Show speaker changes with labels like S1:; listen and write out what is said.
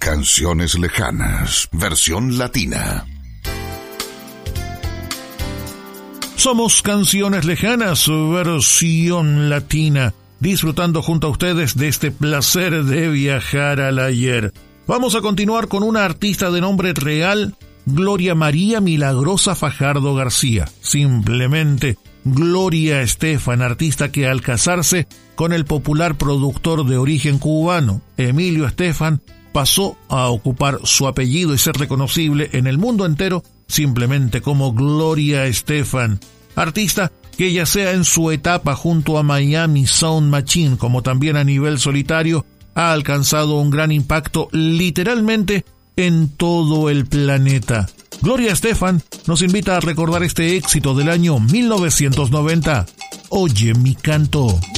S1: Canciones lejanas, versión latina.
S2: Somos Canciones Lejanas, versión latina, disfrutando junto a ustedes de este placer de viajar al ayer. Vamos a continuar con una artista de nombre real, Gloria María Milagrosa Fajardo García. Simplemente Gloria Estefan, artista que al casarse con el popular productor de origen cubano, Emilio Estefan, pasó a ocupar su apellido y ser reconocible en el mundo entero simplemente como Gloria Estefan. Artista que ya sea en su etapa junto a Miami Sound Machine como también a nivel solitario, ha alcanzado un gran impacto literalmente en todo el planeta. Gloria Estefan nos invita a recordar este éxito del año 1990. Oye mi canto.